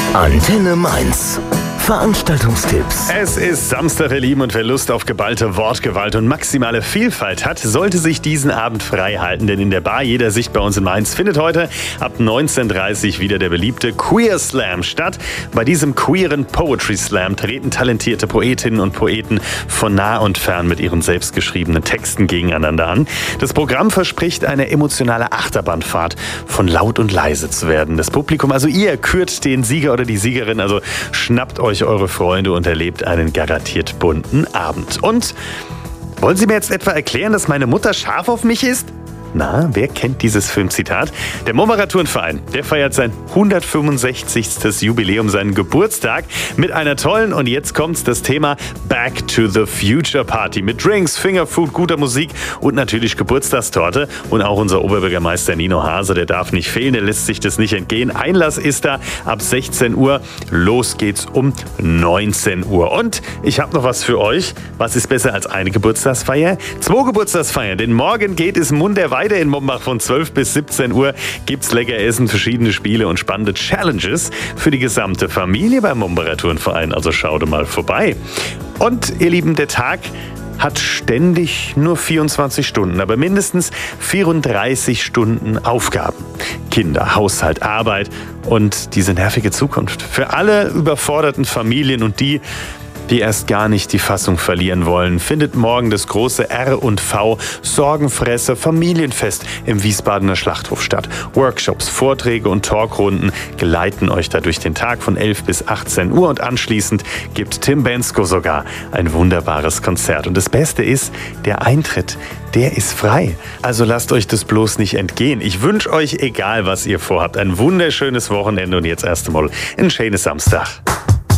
Antenne Mainz. Veranstaltungstipps. Es ist Samstag, ihr Lieben, und wer Lust auf geballte Wortgewalt und maximale Vielfalt hat, sollte sich diesen Abend frei halten, denn in der Bar Jeder Sicht bei uns in Mainz findet heute ab 19:30 wieder der beliebte Queer Slam statt. Bei diesem queeren Poetry Slam treten talentierte Poetinnen und Poeten von nah und fern mit ihren selbstgeschriebenen Texten gegeneinander an. Das Programm verspricht eine emotionale Achterbahnfahrt, von laut und leise zu werden. Das Publikum, also ihr, kürt den Sieger oder die Siegerin, also schnappt euch eure Freunde und erlebt einen garantiert bunten Abend. Und wollen Sie mir jetzt etwa erklären, dass meine Mutter scharf auf mich ist? Na, wer kennt dieses Filmzitat? Der Mombacher-Turnverein, der feiert sein 165. Jubiläum, seinen Geburtstag mit einer tollen, und jetzt kommt's, das Thema Back to the Future Party mit Drinks, Fingerfood, guter Musik und natürlich Geburtstagstorte. Und auch unser Oberbürgermeister Nino Hase, der darf nicht fehlen, der lässt sich das nicht entgehen. Einlass ist da ab 16 Uhr, los geht's um 19 Uhr. Und ich habe noch was für euch. Was ist besser als eine Geburtstagsfeier? 2 Geburtstagsfeiern, denn morgen geht es munterweiter in Mombach. Von 12 bis 17 Uhr gibt's lecker Essen, verschiedene Spiele und spannende Challenges für die gesamte Familie beim Mombacher Turnverein. Also schaut mal vorbei. Und ihr Lieben, der Tag hat ständig nur 24 Stunden, aber mindestens 34 Stunden Aufgaben. Kinder, Haushalt, Arbeit und diese nervige Zukunft. Für alle überforderten Familien und die erst gar nicht die Fassung verlieren wollen, findet morgen das große R&V Sorgenfresser Familienfest im Wiesbadener Schlachthof statt. Workshops, Vorträge und Talkrunden geleiten euch da durch den Tag von 11 bis 18 Uhr und anschließend gibt Tim Bensko sogar ein wunderbares Konzert. Und das Beste ist, der Eintritt, der ist frei. Also lasst euch das bloß nicht entgehen. Ich wünsche euch, egal was ihr vorhabt, ein wunderschönes Wochenende und jetzt erst einmal ein schönes Samstag.